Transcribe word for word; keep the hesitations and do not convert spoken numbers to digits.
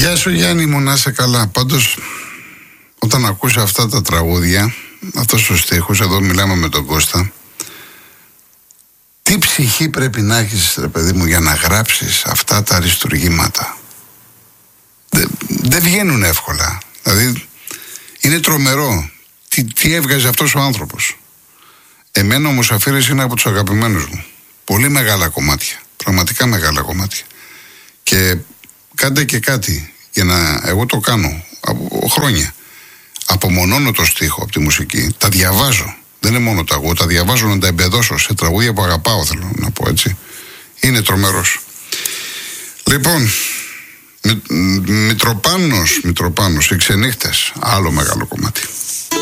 Γεια σου Γιάννη μου, να είσαι καλά. Πάντως, όταν ακούσα αυτά τα τραγούδια, αυτούς τους στίχους, εδώ μιλάμε με τον Κώστα, τι ψυχή πρέπει να έχεις, ρε παιδί μου, για να γράψεις αυτά τα αριστουργήματα. Δεν δε βγαίνουν εύκολα. Δηλαδή, είναι τρομερό. Τι, τι έβγαζε αυτός ο άνθρωπος. Εμένα ο Μουσαφίρης είναι από τους αγαπημένους μου. Πολύ μεγάλα κομμάτια. Πραγματικά μεγάλα κομμάτια. Και κάντε και κάτι για να... Εγώ το κάνω από χρόνια. Απομονώνω το στίχο από τη μουσική. Τα διαβάζω. Δεν είναι μόνο τα εγώ. Τα διαβάζω να τα εμπεδώσω σε τραγούδια που αγαπάω, θέλω να πω έτσι. Είναι τρομερός. Λοιπόν, Μητροπάνος, Μητροπάνος, οι ξενύχτες. Άλλο μεγάλο κομμάτι.